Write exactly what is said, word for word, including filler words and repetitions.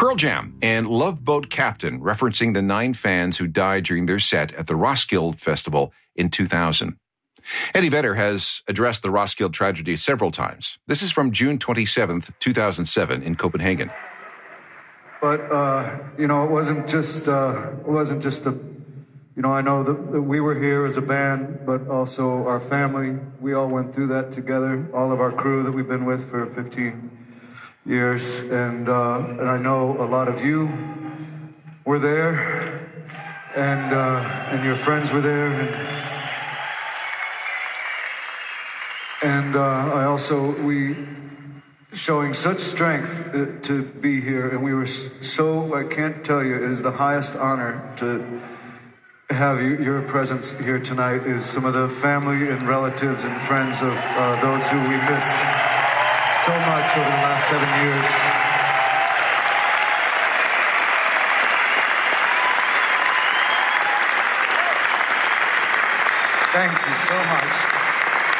Pearl Jam and Love Boat Captain, referencing the nine fans who died during their set at the Roskilde Festival in two thousand. Eddie Vedder has addressed the Roskilde tragedy several times. This is from June twenty-seventh, two thousand seven in Copenhagen. But, uh, you know, it wasn't just, uh, it wasn't just a, you know, I know that, that we were here as a band, but also our family. We all went through that together, all of our crew that we've been with for fifteen years. And, uh, and I know a lot of you were there, and, uh, and your friends were there. And, and uh, I also, we... showing such strength to be here, and we were so, I can't tell you, it is the highest honor to have you, your presence here tonight is some of the family and relatives and friends of uh, those who we missed so much over the last seven years. Thank you so much.